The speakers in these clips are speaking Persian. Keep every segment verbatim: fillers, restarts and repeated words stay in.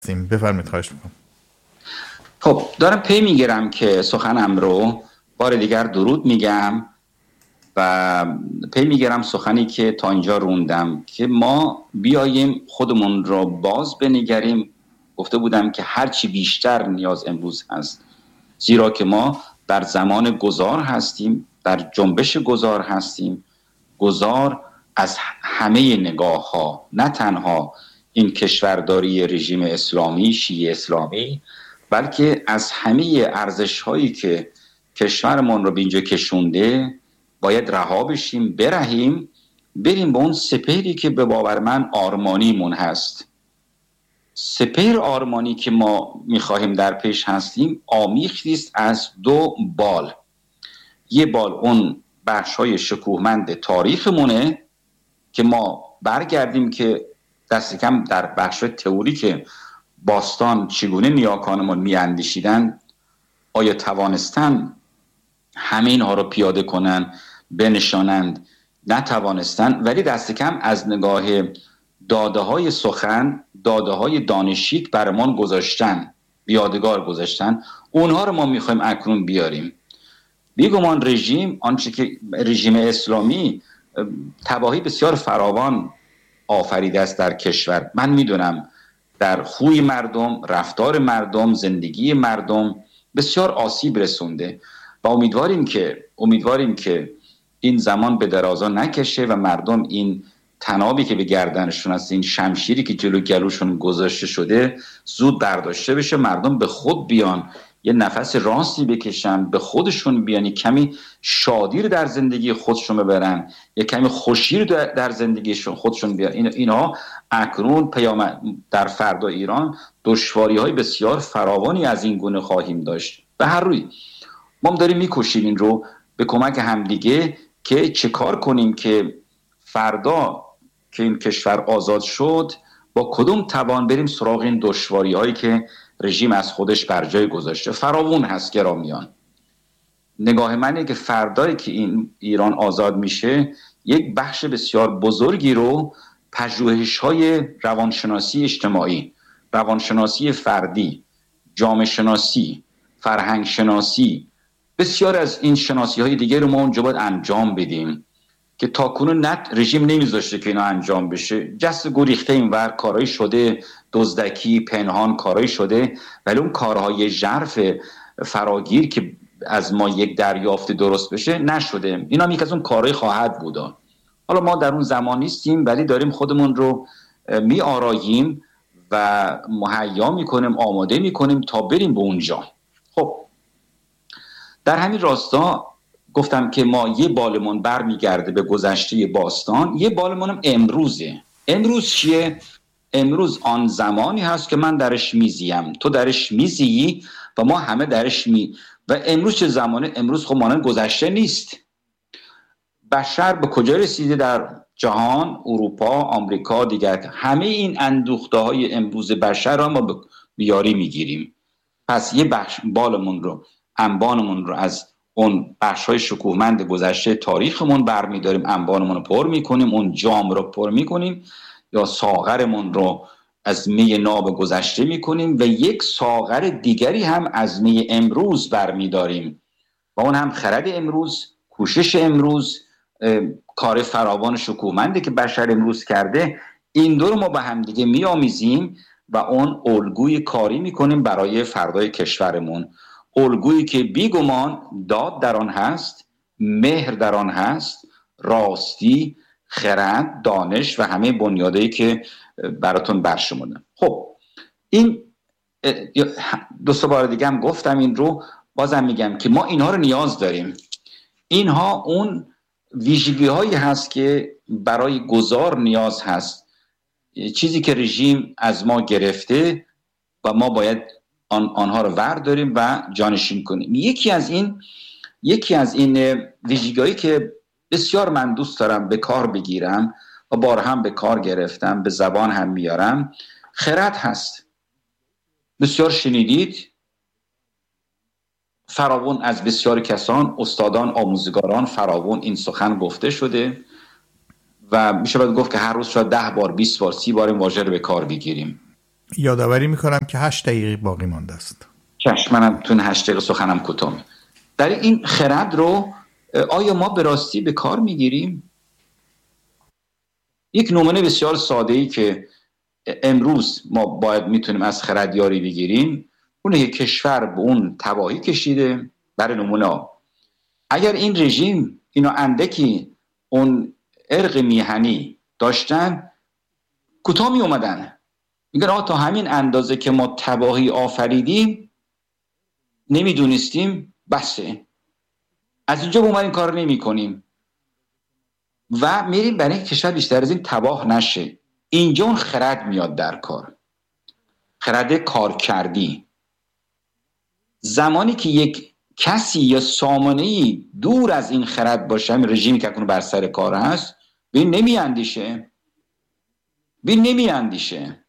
بفرمایید. خواهش میکنم. خب دارم پی میگیرم که سخنم رو بار دیگر درود میگم و پی میگیرم سخنی که تا اینجا روندم که ما بیاییم خودمون رو باز بنگریم. گفته بودم که هرچی بیشتر نیاز امروز هست، زیرا که ما در زمان گذار هستیم، در جنبش گذار هستیم. گذار از همه نگاه ها، نه تنها این کشورداری رژیم اسلامی شیعه اسلامی، بلکه از همه ارزش هایی که کشورمون رو به اینجا کشونده باید رها بشیم، برهیم، بریم به اون سپهری که به باور من آرمانیمون هست. سپهر آرمانی که ما میخواهیم در پیش هستیم آمیختی است از دو بال. یه بال اون بخش‌های شکوهمند تاریخمونه که ما برگردیم که دست کم در بخش تئوریک باستان چگونه نیاکانمون میاندیشیدن، آیا توانستن همه اینها رو پیاده کنن، بنشانند؟ نتوانستن، ولی دست کم از نگاه داده های سخن، داده های دانشیک برمان گذاشتن، یادگار گذاشتن. اونها رو ما میخوایم اکنون بیاریم. بیگمان رژیم، آنچه که رژیم اسلامی تباهی بسیار فراوان آفریده است در کشور. من میدونم در خوی مردم، رفتار مردم، زندگی مردم بسیار آسیب رسونده و امیدواریم که امیدواریم که این زمان به درازا نکشه و مردم این تنابی که به گردنشون هست، این شمشیری که جلو گلوشون گذاشته شده، زود برداشته بشه، مردم به خود بیان، یه نفس راستی بکشن، به خودشون بیان، یه کمی شادی رو در زندگی خودشون ببرن، یه کمی خوشی رو در زندگیشون خودشون بیان. این اینا اکنون پیام در فردا ایران دشواری‌های بسیار فراوانی از این گونه خواهیم داشت. به هر روی ما داریم میکشیم این رو به کمک همدیگه که چه کار کنیم که فردا که این کشور آزاد شد با کدوم توان بریم سراغ این دشواری‌هایی که رژیم از خودش بر جای گذاشته. فراوون هست گرامیان. نگاه منه که فردایی که این ایران آزاد میشه یک بخش بسیار بزرگی رو پژوهش‌های روانشناسی اجتماعی، روانشناسی فردی، جامعه شناسی، فرهنگ شناسی، بسیار از این شناسی‌های دیگه رو ما اونجا باید انجام بدیم که تاکنون نت رژیم نمیذاشته که اینا انجام بشه. جست گریخته اینور کارهای شده، دزدکی پنهان کارهای شده، ولی اون کارهای ژرف فراگیر که از ما یک دریافت درست بشه نشده. اینا هم یک از اون کارهای خواهد بود. حالا ما در اون زمان نیستیم، ولی داریم خودمون رو می آراییم و مهیا میکنیم، آماده میکنیم تا بریم به اونجا. خب در همین راستا گفتم که ما یه بالمون بر میگرده به گذشته باستان، یه بالمونم امروزه. امروز چیه؟ امروز آن زمانی هست که من درش میزیم، تو درش میزیی و ما همه درش می و امروز چه زمانه؟ امروز خب مانند گذشته نیست. بشر به کجا رسیده در جهان؟ اروپا، آمریکا، دیگر همه این اندوخته های امروز بشر را ما به بیاری میگیریم. پس یه بخش بالمون رو، انبانمون رو از اون بخش‌های شکوهمند گذشته تاریخمون برمی‌داریم، انبانمون رو پر می‌کنیم، اون جام رو پر می‌کنیم یا ساغرمون رو از می ناب گذشته می‌کنیم و یک ساغر دیگری هم از می امروز برمی‌داریم و اون هم خرد امروز، کوشش امروز، کار فراوان شکوهمندی که بشر امروز کرده. این دو رو ما با هم دیگه می‌آمیزیم و اون الگوی کاری می‌کنیم برای فردای کشورمون. الگویی که بیگمان داد در آن هست، مهر در آن هست، راستی، خرد، دانش و همه بنیادهایی که براتون برشمردم. خب این دو سه بار دیگه هم گفتم، این رو بازم میگم که ما اینها رو نیاز داریم. اینها اون ویژگی هایی هست که برای گذار نیاز هست، چیزی که رژیم از ما گرفته و ما باید آن آنها رو ورداریم و جانشین کنیم. یکی از این یکی از این ویژگی‌هایی که بسیار من دوست دارم به کار بگیرم و بارها هم به کار گرفتم، به زبان هم میارم، خرد هست. بسیار شنیدید، فراوان از بسیار کسان، استادان، آموزگاران فراوان این سخن گفته شده و میشه باید گفت که هر روز شاید ده بار، بیست بار، سی بار این واژه رو به کار بگیریم. یادآوری میکنم که هشت دقیقه باقی مانده است. چشم، منم تو هشت دقیقه سخنم کوتاه. در این خرد رو آیا ما به راستی به کار میگیریم؟ یک نمونه بسیار ساده‌ای که امروز ما باید میتونیم از خرد یاری بگیریم اونه که کشور به اون تباهی کشیده. برای نمونه اگر این رژیم اینا اندکی اون ارق میهنی داشتن کوتاه می اومدن، میگن آقا تا همین اندازه که ما تباهی آفریدیم نمیدونستیم بسه، از اینجا به ما این کار نمی کنیم و میریم برای این کشور بیشتر از این تباه نشه. اینجا اون خرد میاد در کار، خرد کار کردی. زمانی که یک کسی یا سامانه‌ای دور از این خرد باشه، همین رژیمی که اکنون بر سر کار هست، بین نمی اندیشه بین نمی اندیشه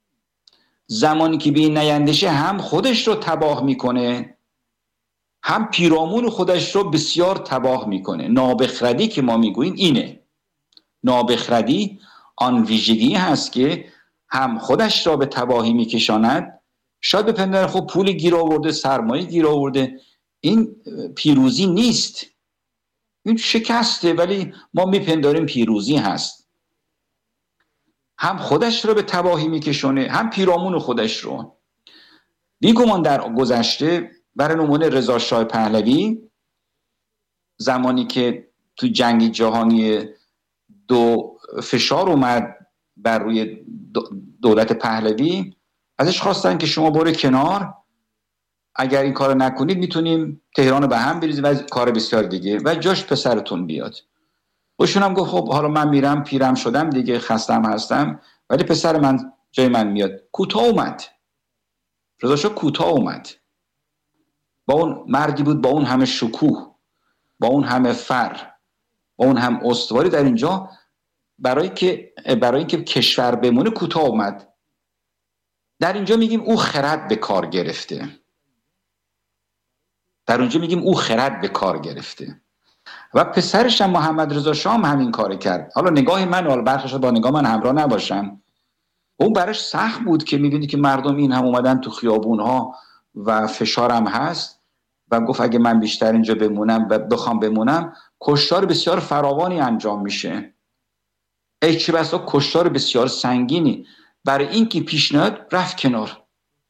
زمانی که بین نیندیشه هم خودش رو تباه میکنه، هم پیرامون خودش رو بسیار تباه میکنه. نابخردی که ما میگوییم اینه. نابخردی آن ویژگی هست که هم خودش را به تباهی میکشاند. شاید بپنداره خب پول گیر آورده، سرمایه گیر آورده، این پیروزی نیست، این شکسته، ولی ما میپنداریم پیروزی هست. هم خودش رو به تباهی میکشونه، هم پیرامون خودش رو. بیگمان در گذشته برای نمونه رضا شاه پهلوی زمانی که تو جنگ جهانی دو فشار اومد بر روی دولت پهلوی، ازش خواستن که شما برو کنار، اگر این کار نکنید میتونیم تهران رو به هم بریزیم و کار بسیار دیگه و جاش پسرتون بیاد. وشون هم گفت خب حالا من میرم، پیرم شدم دیگه، خستم هستم، ولی پسر من جای من میاد. کوتاه اومد، رضا شاه کوتاه اومد. با اون مردی بود با اون همه شکوه، با اون همه فر، با اون هم استواری در اینجا، برای که برای اینکه کشور بمونه کوتاه اومد. در اینجا میگیم او خرد به کار گرفته. در اونجا میگیم او خرد به کار گرفته. و پسرش هم محمد رضا شاه هم همین کار کرد. حالا نگاه من، حالا برخش با نگاه من همراه نباشم، اون براش سخت بود که میبینی که مردم این هم اومدن تو خیابونها و فشارم هست و گفت اگه من بیشتر اینجا بمونم و بخوام بمونم کشتار بسیار فراوانی انجام میشه، ای چه بسا کشتار بسیار سنگینی. برای این که پیشنهاد رفت کنار.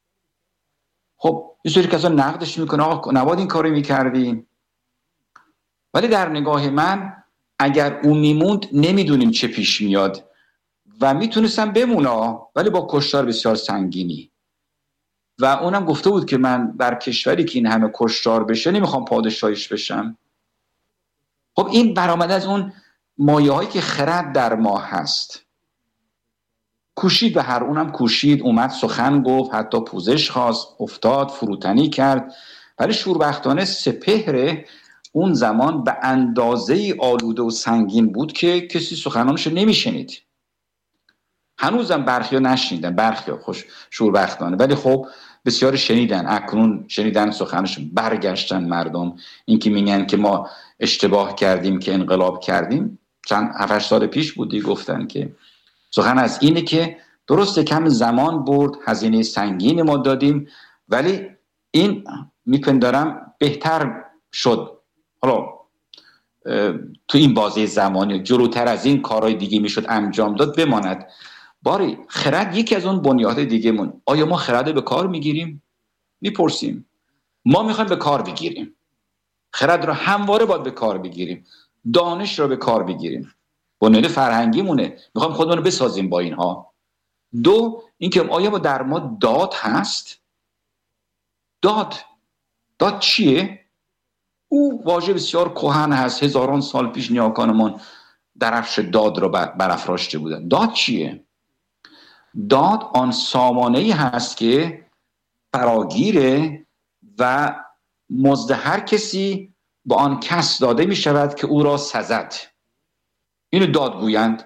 خب یه سری کسا نقدش میکنه آقا نباید این کارو میکردیم، ولی در نگاه من اگر اون میموند نمیدونیم چه پیش میاد و میتونستم بمونه، ولی با کشتار بسیار سنگینی. و اونم گفته بود که من بر کشوری که این همه کشتار بشه نمیخوام پادشاهیش بشم. خب این برآمده از اون مایه هایی که خرد در ما هست. کوشید به هر اونم کوشید، اومد سخن گفت، حتی پوزش خواست، افتاد، فروتنی کرد، ولی شوربختانه سپهر اون زمان به اندازه آلوده و سنگین بود که کسی سخنانش نمیشنید. هنوزم برخیا نشنیدن، برخیا خوش شوربختانه، ولی خب بسیار شنیدن. اکنون شنیدن سخنش، برگشتن مردم. این که میگن که ما اشتباه کردیم که انقلاب کردیم، چند هفت سال پیش بودی گفتن که سخن از اینه که درسته کم زمان برد، هزینه سنگین ما دادیم، ولی این میپندارم بهتر شد. حالا تو این بازه زمانی جلوتر از این کارهای دیگه میشد انجام داد بماند. باری خرد یکی از اون بنیاد دیگه مون. آیا ما خرد به کار میگیریم؟ میپرسیم. ما میخوایم به کار بگیریم. خرد رو همواره باید به کار بگیریم. دانش رو به کار بگیریم. بنیاد فرهنگی مونه. میخوایم خودمون رو بسازیم با اینها. دو، اینکه آیا با در ما داد هست؟ داد. داد چیه؟ او واژه بسیار کهن هست. هزاران سال پیش نیاکانمان درفش داد رو برافراشته بودن. داد چیه؟ داد آن سامانه‌ای هست که فراگیره و مزد هر کسی با آن کس داده می شود که او را سزد. اینو داد گویند.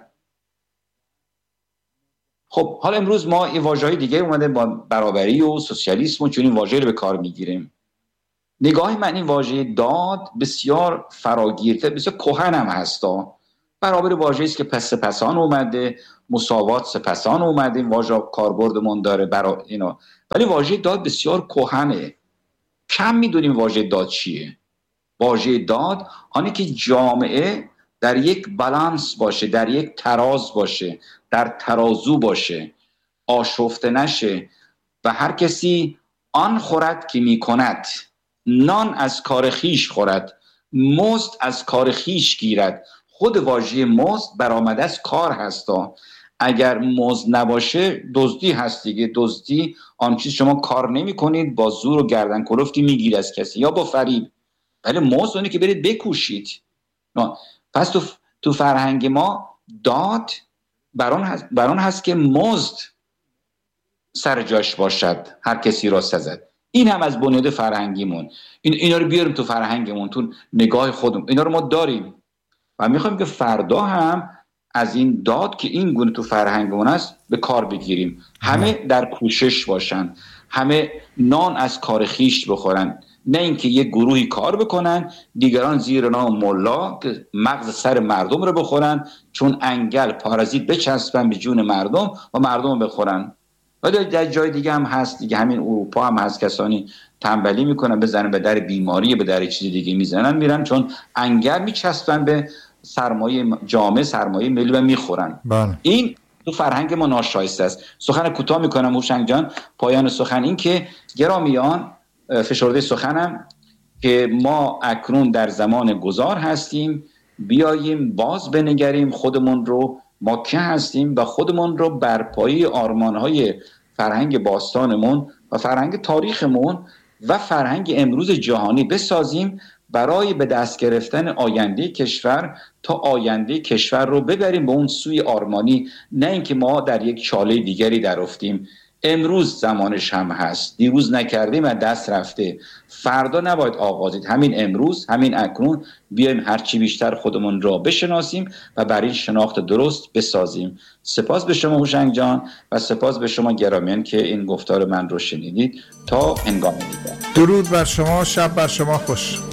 خب حالا امروز ما این واژه‌های دیگه اومده با برابری و سوسیالیسم و چون این واژه رو به کار میگیریم. نگاه من این واژه داد بسیار فراگیرتر، بسیار کهن هم هستا، برابر واژه‌ای است که پس سپسان اومده، مساوات سپسان اومده، این واژه کاربردمون داره برای اینا. ولی واژه داد بسیار کهنه، کم میدونیم واژه داد چیه. واژه داد آنی که جامعه در یک بالانس باشه، در یک تراز باشه، در ترازو باشه، آشفته نشه و هر کسی آن خورد که میکند، نان از کار خیش خورد، مزد از کار خیش گیرد. خود واژه مزد برآمده از کار هستا. اگر مزد نباشه دزدی هست دیگه. دزدی آن چیز شما کار نمی کنید، با زور و گردن کلفتی میگیر از کسی یا با فریب. ولی مزد اونه که برید بکوشید. پس تو تو فرهنگ ما داد بران هست, بران هست که مزد سر جاش باشد، هر کسی را سزد. این هم از بنیاد فرهنگیمون. این اینا رو بیاریم تو فرهنگمون، تو نگاه خودمون. اینا رو ما داریم و میخوایم که فردا هم از این داد که این گونه تو فرهنگمون است به کار بگیریم. همه در کوشش باشن، همه نان از کار خیش بخورن، نه اینکه یک گروهی کار بکنن دیگران زیر نام ملا که مغز سر مردم رو بخورن، چون انگل پارازیت بچسبن به جون مردم و مردم رو بخورن. و در جای دیگه هم هست دیگه، همین اروپا هم هست، کسانی تنبلی میکنن بزنن به در بیماری، به در چیز دیگه میزنن میرن، چون انگل میچسبن به سرمایه جامعه، سرمایه ملی و میخورن. بله. این تو فرهنگ ما ناشایسته است. سخن کوتاه میکنم هوشنگ جان، پایان سخن این که گرامیان، فشرده سخنم که ما اکنون در زمان گذار هستیم، بیاییم باز بنگریم خودمون رو، ما که هستیم و خودمون رو بر پایه آرمان‌های فرهنگ باستانمون و فرهنگ تاریخمون و فرهنگ امروز جهانی بسازیم برای به دست گرفتن آینده کشور، تا آینده کشور رو ببریم به اون سوی آرمانی، نه اینکه ما در یک چاله دیگری در افتیم. امروز زمانش هم هست، دیروز نکردیم و دست رفته، فردا نباید آغازید. همین امروز، همین اکنون بیایم هرچی بیشتر خودمون را بشناسیم و برای این شناخت درست بسازیم. سپاس به شما هوشنگ جان و سپاس به شما گرامیان که این گفتار من رو شنیدید. تا هنگام دیگر، درود بر شما، شب بر شما خوش.